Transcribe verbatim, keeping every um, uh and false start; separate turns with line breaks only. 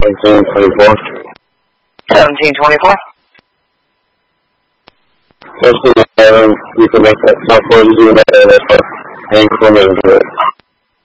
seventeen twenty-four.
seventeen twenty-four?
Just in the you can make that software, you do that, and that's what hang for me into it.